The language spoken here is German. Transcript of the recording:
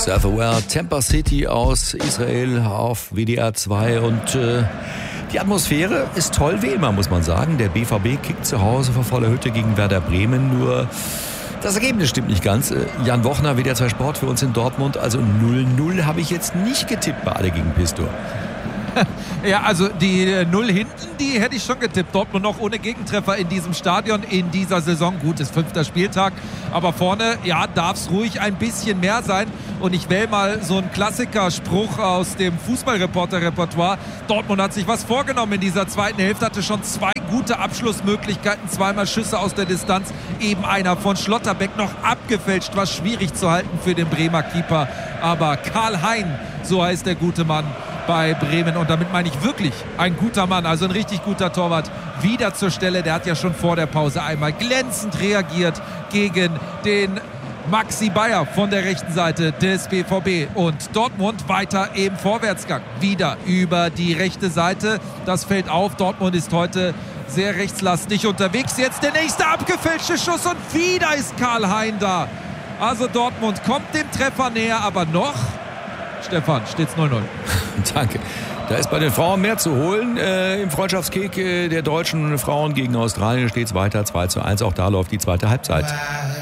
Surferware, Tampa City aus Israel auf WDR 2 und die Atmosphäre ist toll wie immer, muss man sagen. Der BVB kickt zu Hause vor voller Hütte gegen Werder Bremen, nur das Ergebnis stimmt nicht ganz. Jan Wochner, WDR 2 Sport für uns in Dortmund, also 0-0 habe ich jetzt nicht getippt bei Alle gegen Pistor. Ja, also die 0 hinten, die hätte ich schon getippt. Dortmund noch ohne Gegentreffer in diesem Stadion in dieser Saison. Gut, ist 5. Spieltag, aber vorne, ja, darf es ruhig ein bisschen mehr sein. Und ich wähle mal so einen Klassikerspruch aus dem Fußballreporter-Repertoire. Dortmund hat sich was vorgenommen in dieser zweiten Hälfte, hatte schon 2 gute Abschlussmöglichkeiten, 2-mal Schüsse aus der Distanz, eben einer von Schlotterbeck noch abgefälscht, war schwierig zu halten für den Bremer Keeper. Aber Karl Hein, so heißt der gute Mann bei Bremen, und damit meine ich wirklich ein guter Mann, also ein richtig guter Torwart, wieder zur Stelle. Der hat ja schon vor der Pause einmal glänzend reagiert gegen den Maxi Bayer von der rechten Seite des BVB, und Dortmund weiter im Vorwärtsgang, wieder über die rechte Seite. Das fällt auf, Dortmund ist heute sehr rechtslastig unterwegs. Jetzt der nächste abgefälschte Schuss und wieder ist Karl Hein da. Also Dortmund kommt dem Treffer näher, aber noch, Stefan, steht's 0-0. Danke. Da ist bei den Frauen mehr zu holen. Im Freundschaftskick der deutschen Frauen gegen Australien steht es weiter 2-1. Auch da läuft die zweite Halbzeit.